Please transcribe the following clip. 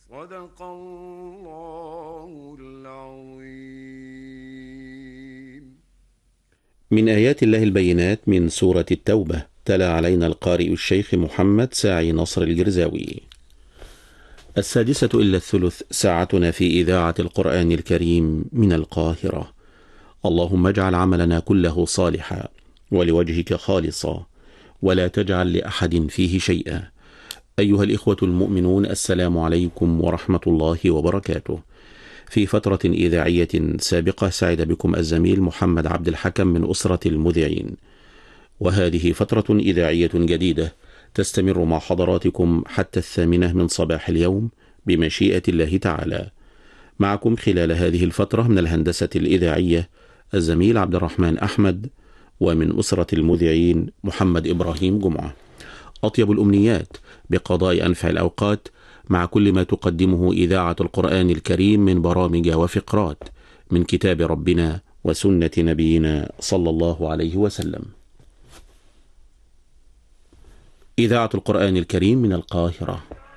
صدق الله العظيم. من آيات الله البينات من سورة التوبة، تلا علينا القارئ الشيخ محمد ساعي نصر الجرزاوي. 6:06 ساعتنا في إذاعة القرآن الكريم من القاهرة. اللهم اجعل عملنا كله صالحا ولوجهك خالصا، ولا تجعل لأحد فيه شيئا. أيها الإخوة المؤمنون، السلام عليكم ورحمة الله وبركاته. في فترة إذاعية سابقة سعد بكم الزميل محمد عبد الحكم من أسرة المذيعين، وهذه فترة إذاعية جديدة تستمر مع حضراتكم حتى 8 من صباح اليوم بمشيئة الله تعالى. معكم خلال هذه الفترة من الهندسة الإذاعية الزميل عبد الرحمن أحمد، ومن أسرة المذيعين محمد إبراهيم جمعة. أطيب الأمنيات بقضاء أنفع الأوقات مع كل ما تقدمه إذاعة القرآن الكريم من برامج وفقرات من كتاب ربنا وسنة نبينا صلى الله عليه وسلم. إذاعة القرآن الكريم من القاهرة.